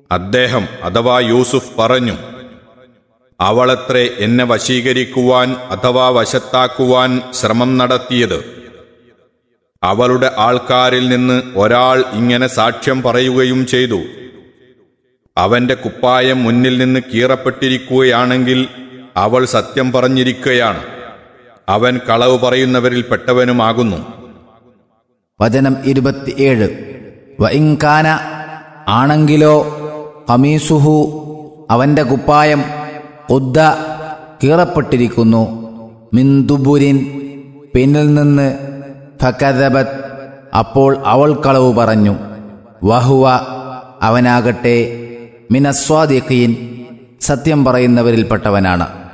അദ്ദേഹം അഥവാ യൂസുഫ് പറഞ്ഞു, അവളത്രേ എന്നെ വശീകരിക്കുവാൻ അഥവാ വശത്താക്കുവാൻ ശ്രമം നടത്തിയത്. അവളുടെ ആൾക്കാരിൽ നിന്ന് ഒരാൾ ഇങ്ങനെ സാക്ഷ്യം പറയുകയും ചെയ്തു. അവന്റെ കുപ്പായം മുന്നിൽ നിന്ന് കീറപ്പെട്ടിരിക്കുകയാണെങ്കിൽ അവൾ സത്യം പറഞ്ഞിരിക്കുകയാണ്. അവൻ കളവ് പറയുന്നവരിൽ പെട്ടവനുമാകുന്നു. വചനം 27. വഇൻകാന ആണെങ്കിലോ ഖമീസുഹു അവന്റെ കുപ്പായം ഖുദ്ദ കീറപ്പെട്ടിരിക്കുന്നു, മിൻ ദുബുരിൻ പിന്നിൽ നിന്ന്, ഫകദബത് അപ്പോൾ അവൾ കളവ് പറഞ്ഞു, വഹുവ അവനാകട്ടെ മിനസ്വാദിഖീൻ സത്യം പറയുന്നവരിൽപ്പെട്ടവനാണ്.